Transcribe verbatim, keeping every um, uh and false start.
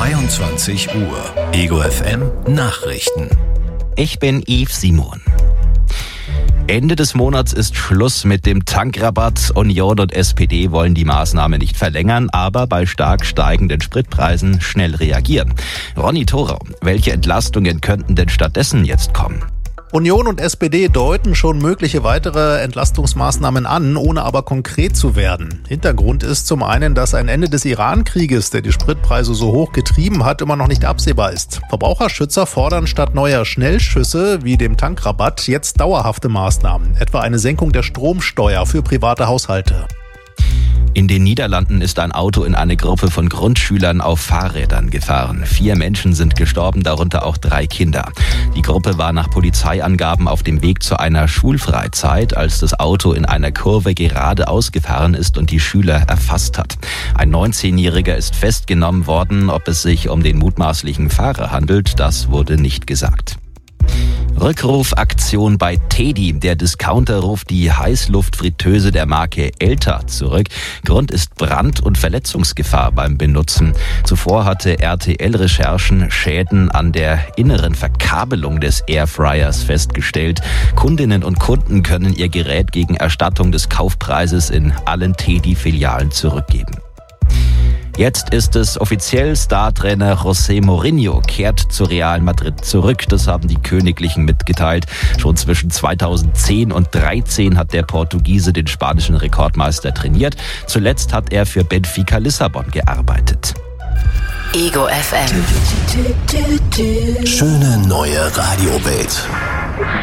zweiundzwanzig Uhr. Ego F M Nachrichten. Ich bin Yves Simon. Ende des Monats ist Schluss mit dem Tankrabatt. Union und S P D wollen die Maßnahme nicht verlängern, aber bei stark steigenden Spritpreisen schnell reagieren. Ronny Thorau, welche Entlastungen könnten denn stattdessen jetzt kommen? Union und S P D deuten schon mögliche weitere Entlastungsmaßnahmen an, ohne aber konkret zu werden. Hintergrund ist zum einen, dass ein Ende des Iran-Krieges, der die Spritpreise so hoch getrieben hat, immer noch nicht absehbar ist. Verbraucherschützer fordern statt neuer Schnellschüsse wie dem Tankrabatt jetzt dauerhafte Maßnahmen, etwa eine Senkung der Stromsteuer für private Haushalte. In den Niederlanden ist ein Auto in eine Gruppe von Grundschülern auf Fahrrädern gefahren. Vier Menschen sind gestorben, darunter auch drei Kinder. Die Gruppe war nach Polizeiangaben auf dem Weg zu einer Schulfreizeit, als das Auto in einer Kurve geradeaus gefahren ist und die Schüler erfasst hat. Ein neunzehnjähriger ist festgenommen worden. Ob es sich um den mutmaßlichen Fahrer handelt, das wurde nicht gesagt. Rückrufaktion bei Teddy. Der Discounter ruft die Heißluftfritteuse der Marke Elta zurück. Grund ist Brand- und Verletzungsgefahr beim Benutzen. Zuvor hatte R T L-Recherchen Schäden an der inneren Verkabelung des Airfryers festgestellt. Kundinnen und Kunden können ihr Gerät gegen Erstattung des Kaufpreises in allen Teddy-Filialen zurückgeben. Jetzt ist es offiziell, Startrainer José Mourinho kehrt zu Real Madrid zurück. Das haben die Königlichen mitgeteilt. Schon zwischen zweitausendzehn und dreizehn hat der Portugiese den spanischen Rekordmeister trainiert. Zuletzt hat er für Benfica Lissabon gearbeitet. Ego F M. Schöne neue Radiowelt.